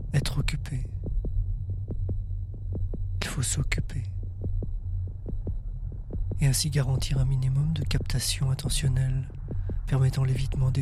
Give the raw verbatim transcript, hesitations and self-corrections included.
Être occupé. Il faut s'occuper. Et ainsi garantir un minimum de captation intentionnelle permettant l'évitement des